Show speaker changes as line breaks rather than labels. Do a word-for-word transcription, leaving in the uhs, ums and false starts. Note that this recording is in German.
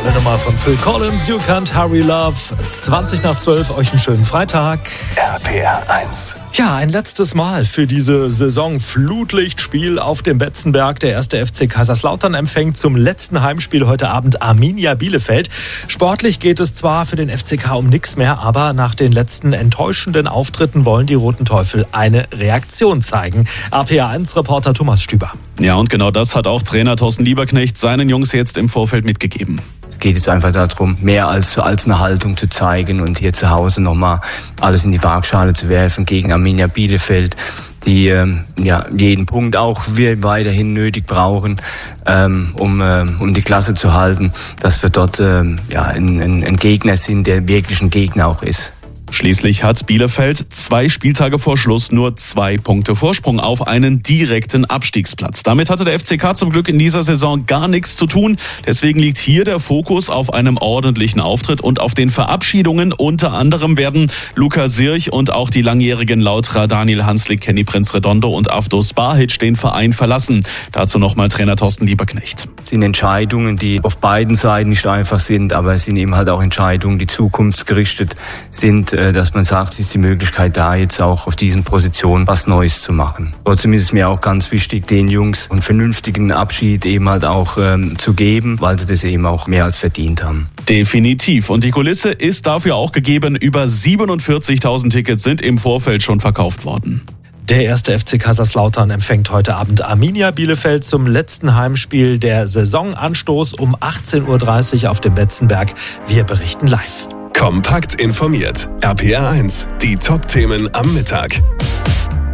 Tolle Nummer von Phil Collins, You Can't Hurry Love. zwanzig nach zwölf, euch einen schönen Freitag.
R P R eins.
Ja, ein letztes Mal für diese Saison Flutlichtspiel auf dem Betzenberg. Der erste F C Kaiserslautern empfängt zum letzten Heimspiel heute Abend Arminia Bielefeld. Sportlich geht es zwar für den F C K um nichts mehr, aber nach den letzten enttäuschenden Auftritten wollen die Roten Teufel eine Reaktion zeigen. R P R eins-Reporter Thomas Stüber.
Ja, und genau das hat auch Trainer Thorsten Lieberknecht seinen Jungs jetzt im Vorfeld mitgegeben.
Es geht jetzt einfach darum, mehr als, als eine Haltung zu zeigen und hier zu Hause nochmal alles in die Waagschale zu werfen gegen Arminia Bielefeld, die ähm, ja jeden Punkt auch wir weiterhin nötig brauchen, ähm, um, ähm, um die Klasse zu halten, dass wir dort ähm, ja ein, ein, ein Gegner sind, der wirklich ein Gegner auch ist.
Schließlich hat Bielefeld zwei Spieltage vor Schluss nur zwei Punkte Vorsprung auf einen direkten Abstiegsplatz. Damit hatte der F C K zum Glück in dieser Saison gar nichts zu tun. Deswegen liegt hier der Fokus auf einem ordentlichen Auftritt und auf den Verabschiedungen. Unter anderem werden Luka Sirch und auch die langjährigen Lauterer Daniel Hanslik, Kenny Prinz Redondo und Avdos Bahic den Verein verlassen. Dazu nochmal Trainer Thorsten Lieberknecht.
Es sind Entscheidungen, die auf beiden Seiten nicht einfach sind, aber es sind eben halt auch Entscheidungen, die zukunftsgerichtet sind, dass man sagt, es ist die Möglichkeit da, jetzt auch auf diesen Positionen was Neues zu machen. Trotzdem ist es mir auch ganz wichtig, den Jungs einen vernünftigen Abschied eben halt auch ähm, zu geben, weil sie das eben auch mehr als verdient haben.
Definitiv. Und die Kulisse ist dafür auch gegeben. Über siebenundvierzigtausend Tickets sind im Vorfeld schon verkauft worden.
Der erste F C Kaiserslautern empfängt heute Abend Arminia Bielefeld zum letzten Heimspiel. Der Saisonanstoß um achtzehn Uhr dreißig auf dem Betzenberg. Wir berichten live.
Kompakt informiert. R P R eins. Die Top-Themen am Mittag.